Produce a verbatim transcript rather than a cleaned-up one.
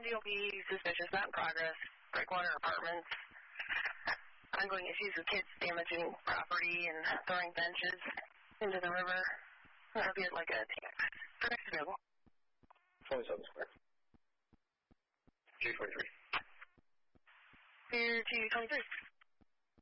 D O P suspicious, not in progress. Breakwater Apartments. Ongoing issues with kids damaging property and throwing benches into the river. That'll be like a text available. twenty-seven square. G twenty-three. Pier two twenty-three.